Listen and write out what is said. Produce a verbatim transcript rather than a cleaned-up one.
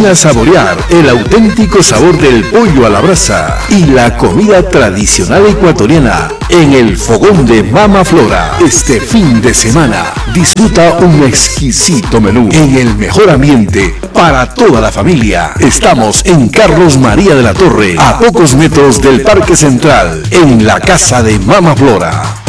Ven a saborear el auténtico sabor del pollo a la brasa y la comida tradicional ecuatoriana en el fogón de Mama Flora. Este fin de semana disfruta un exquisito menú en el mejor ambiente para toda la familia. Estamos en Carlos María de la Torre, a pocos metros del Parque Central, en la casa de Mama Flora.